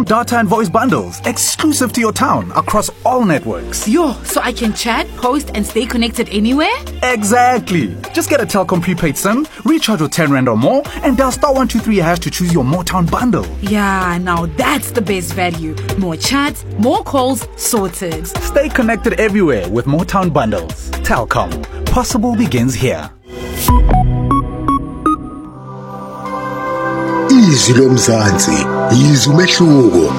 Data and voice bundles exclusive to your town across all networks. Yo, so I can chat, post and stay connected anywhere? Exactly. Just get a Telkom prepaid SIM, recharge with 10 Rand or more, and dial *123# to choose your Motown bundle. Yeah, now that's the best value. More chat, more calls, sorted. Stay connected everywhere with Motown bundles. Telkom. Possible begins here. Izwi lomzansi, izwi umehluko.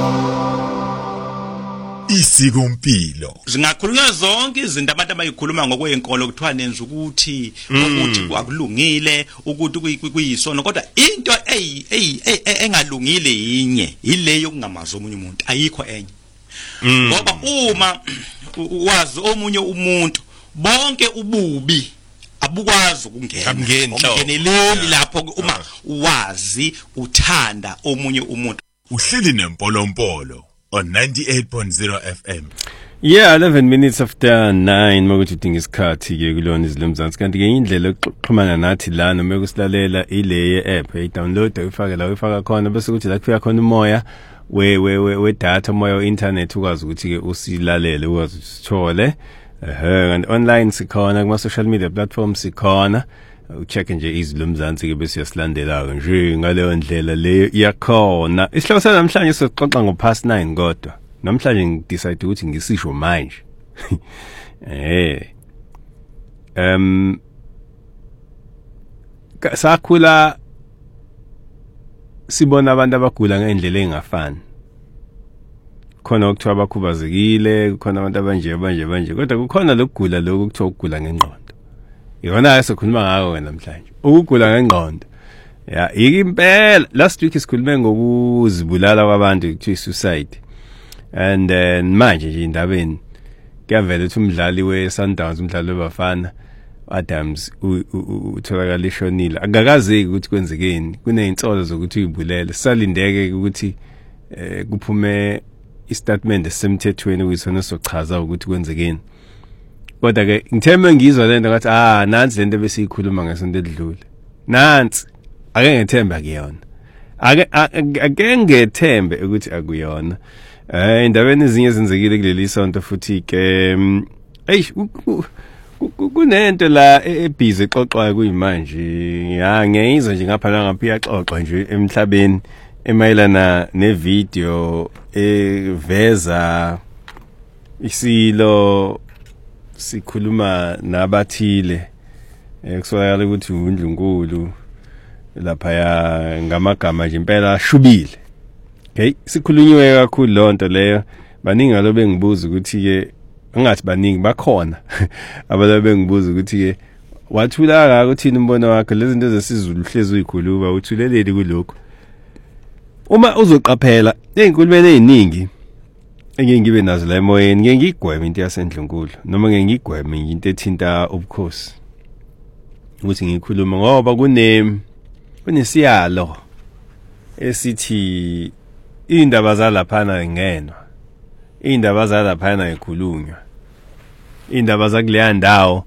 Isikompilo. Zingakhulunywa zonke izinto abantu abayikhuluma ngokwenkolo kuthiwa nenza ukuthi akulungile ukuthi kuyisono kodwa into engalungile yinye ile yokungamazi omunye umuntu ayikho enye. Ngoba uma wazi omunye umuntu bonke ububi abukwazi ukungeneleli lapho uma uwazi uthanda omunye umuntu. Uhleli nempolompolo on 98.0 FM. Yeah, 11 minutes after 9 makuthi udinga isikhathi ke kulona izilomzansi kanti ke indlela yokuxhumana nathi la noma ukusilalela ile app download uyifake la uyifaka khona bese kuthi la kufika khona umoya we data umoya we internet ukwazi ukuthi ke usilalele ukwazi usithole. And online sikhona kuma social media platforms sikhona ucheck nje izilomzansi ke bese uyasilandela nje ngaleyo ndlela leyo iyakhona. Isihloko sanamhlanje soxoxa ngo-past 9 kodwa namhlanje ngidecide ukuthi ngisisho manje. Sakhula sibona abantu abagula ngendlela engafani. Khona okuthiwa abakhubazekile, khona abantu abanje kodwa kukhona lokugula lokhu kuthiwa ukugula ngengqondo. Yona ayisokhuluma ngako namhlanje. Ukugula ngengqondo. Yeah, impela last week sikhulume ngokuzibulala kwabantu kuthiwa suicide. And manje nje indabeni kuyavela ukuthi umdlali we-Sundowns umdlali wabafana Adams utholakala ishonile. Akakazeki ukuthi kwenzekeni. Kuney'nsolo zokuthi uyibulele. Salindeke ukuthi kuphume istatement esemthethweni uyisona sochaza ukuthi kwenzekeni. Kodwa ke ngithembe ngizwa lento ngathi nansi lento besiyikhuluma ngesonto edlule. Nansi ake ngethemba kuyona. Ake ngethembe ukuthi akuyona. Indabeni ezinye ezenzekile kuleli sonto futhi ke kunento la ebhizi exoxwayo kuyimanje. Ya ngiyizwa nje ngapha la ngapha iyaxoxwa nje emhlabeni emayelana nevideo eveza isilo sikhuluma nabathile kuswayala ukuthi uNdlunkulu lapha ya ngamagama nje impela ashubile. Okay, sikhulunyiwe kakhulu lonto leyo. Baningi alobe ngibuza ukuthi ke angathi baningi bakhona abalobe ngibuza ukuthi ke wathula ngaka uthini umbono wakhe lezi zinto zesizulu hlezi uyikhuluma uthuleleli kuloko. Uma uzoqaphela ey'nkulumeni ey'ningi engeke ngibe nazo la emoyeni ngeke ngigweme into yaseNdlunkulu noma ngeke ngigweme into ethinta ubukhosi ukuthi ngikhuluma ngoba kunesiyalo esithi indaba zalaphana ngenwa, indaba zalaphana ikhulunywa, indaba zakuleya ndawo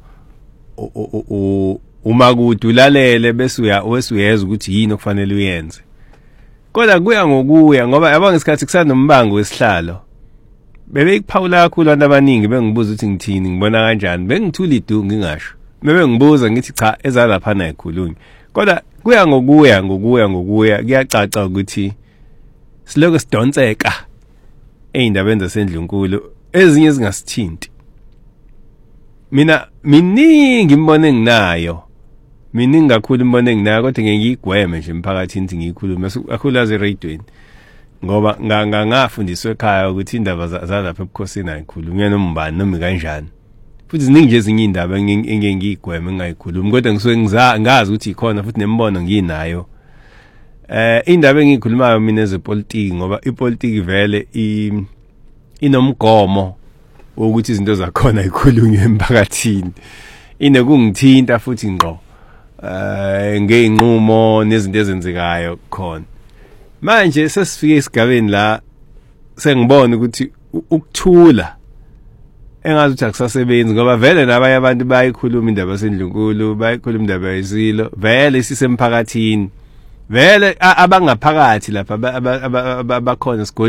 uma kude ulalele bese uyeza ukuthi yini okufanele uyenze. Kodwa kuya ngokuya ngoba yabona ngesikhathi kusanombango wesihlalo bebekuphawula kakhulu abantu abaningi bengibuza ukuthi ngithini ngibona kanjani bengithula idu ngingasho bebe ngibuza ngithi cha ezalaphana ikhulunywa. Kodwa kuya ngokuya kuyacaca ukuthi siloko sidonseka ey'ndabeni zaseNdlunkulu ezinye ezingasithinti. Mina miningi imbono enginayo. Miningi kakhulu imbono enginayo kodwa ngeke ngiyigweme nje emphakathini ukuthi ngiyikhulume kakhulu eradioweni. Ngoba ngafundiswa ekhaya ukuthi indaba zalapha ebukhosini ayikhulunywa noma ubani noma kanjani. Futhi ziningi nje ezinye indaba engeke ngiyigweme engayikhulumi kodwa ngisuke ngazi ukuthi ikhona futhi nembono nginayo. Indaba engiyikhulumayo mina ezepolitiki ngoba ipolitiki vele inomgomo ukuthi izinto zakhona ikhulunywe emphakathini. Inekungithinta futhi ngqo ngeinqumo nezinto ezenzekayo khona. Manje sesifike isigabeni la sengibona ukuthi ukuthula engazi ukuthi akusasebenzi ngoba vele nabanye abantu bayikhuluma indaba yaseNdlunkulu bayikhuluma indaba yesilo vele sisemphakathini vele abangaphakathi lapha abakhona